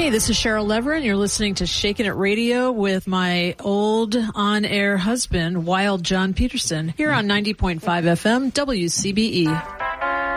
Hey, this is Cheryl Leverin. You're listening to Shakin' It Radio with my old on-air husband, Wild John Peterson, here on 90.5 FM WCBE.